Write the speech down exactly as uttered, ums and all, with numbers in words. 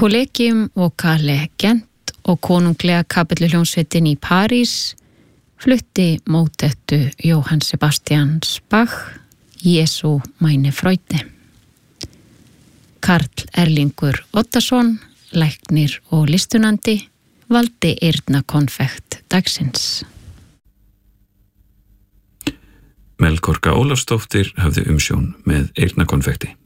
Collegium Vocale Gent og konunglega kapelluhljómsveitin í París flutti mótettu Johann Sebastian Bach, Jesu meine Freude. Karl Erlingur Ottarsson, læknir og listunandi, valdi eyrnakonfekt dagsins. Melkorka Ólafsdóttir hafði umsjón með eyrnakonfekti.